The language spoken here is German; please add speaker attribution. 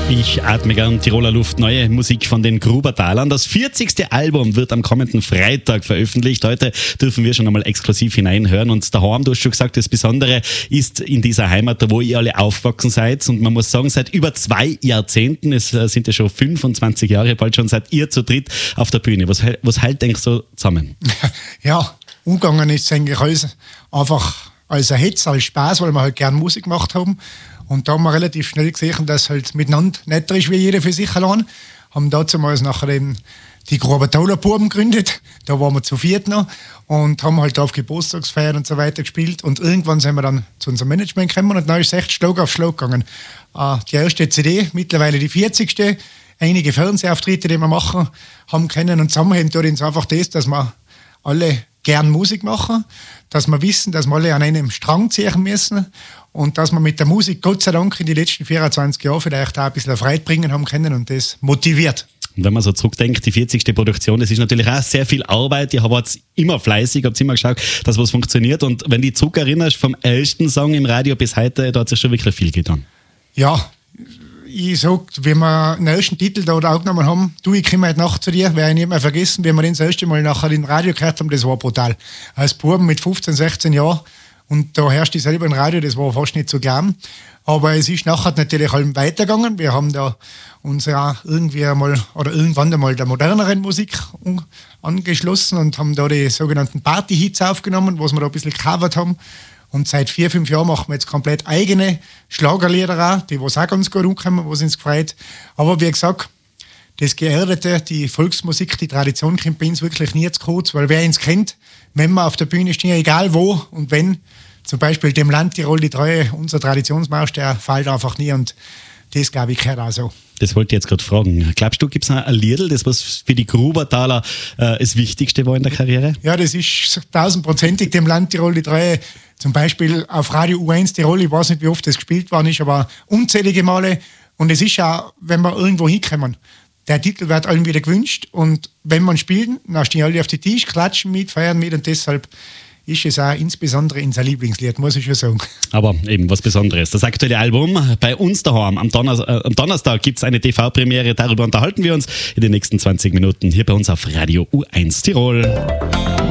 Speaker 1: Ich atme gern Tiroler Luft, neue Musik von den Grubertalern. Das 40. Album wird am kommenden Freitag veröffentlicht. Heute dürfen wir schon einmal exklusiv hineinhören. Und daheim, du hast schon gesagt, das Besondere ist in dieser Heimat, da wo ihr alle aufgewachsen seid. Und man muss sagen, seit über 2 Jahrzehnten, es sind ja schon 25 Jahre bald schon, seid ihr zu dritt auf der Bühne. Was hält eigentlich so zusammen?
Speaker 2: Ja, umgegangen ist eigentlich alles einfach als ein Hetz, als Spaß, weil wir halt gerne Musik gemacht haben. Und da haben wir relativ schnell gesehen, dass halt miteinander netter ist wie jeder für sich allein. Haben damals nachher eben die Grubertaler Buben gegründet. Da waren wir zu viert noch und haben halt auf Geburtstagsfeiern und so weiter gespielt. Und irgendwann sind wir dann zu unserem Management gekommen und dann ist es echt Schlag auf Schlag gegangen. Die erste CD, mittlerweile die 40. Einige Fernsehauftritte, die wir machen, haben können. Und zusammenhängt tut uns einfach das, dass wir alle gern Musik machen, dass wir wissen, dass wir alle an einem Strang ziehen müssen und dass wir mit der Musik Gott sei Dank in die letzten 24 Jahre vielleicht auch ein bisschen Freude bringen haben können und das motiviert.
Speaker 1: Und wenn man so zurückdenkt, die 40. Produktion, das ist natürlich auch sehr viel Arbeit. Ihr habt immer fleißig, habt immer geschaut, dass was funktioniert. Und wenn du dich zurückerinnerst, vom ersten Song im Radio bis heute, da hat sich schon wirklich viel getan.
Speaker 2: Ja, ich sag, wenn wir den ersten Titel da aufgenommen haben, du, ich komme heute Nacht zu dir, werde ich nicht mehr vergessen, wenn wir den das erste Mal nachher im Radio gehört haben, das war brutal. Als Buben mit 15, 16 Jahren und da hörst du selber im Radio, das war fast nicht zu glauben. Aber es ist nachher natürlich halt weitergegangen. Wir haben da uns ja irgendwie einmal oder irgendwann einmal der moderneren Musik angeschlossen und haben da die sogenannten Party-Hits aufgenommen, was wir da ein bisschen gecovert haben. Und seit 4, 5 Jahren machen wir jetzt komplett eigene Schlagerlieder auch, die was auch ganz gut ankommen, was uns gefreut. Aber wie gesagt, das Geerdete, die Volksmusik, die Tradition kommt bei uns wirklich nie zu kurz, weil wer uns kennt, wenn wir auf der Bühne stehen, egal wo und wenn, zum Beispiel dem Land Tirol die Treue, unser Traditionsmarsch, der fällt einfach nie und das, glaube ich, gehört auch so.
Speaker 1: Das wollte ich jetzt gerade fragen. Glaubst du, gibt es ein Liedl, das was für die Grubertaler das Wichtigste war in der Karriere?
Speaker 2: Ja, das ist 1000%ig dem Land Tirol die Treue. Zum Beispiel auf Radio U1 Tirol, ich weiß nicht, wie oft das gespielt worden ist, aber unzählige Male. Und es ist auch, wenn wir irgendwo hinkommen, der Titel wird allen wieder gewünscht. Und wenn man spielen, dann stehen alle auf den Tisch, klatschen mit, feiern mit und deshalb ist es auch insbesondere unser Lieblingslied, muss ich schon sagen.
Speaker 1: Aber eben was Besonderes. Das aktuelle Album bei uns daheim. Am Donnerstag gibt es eine TV-Premiere. Darüber unterhalten wir uns in den nächsten 20 Minuten hier bei uns auf Radio U1 Tirol.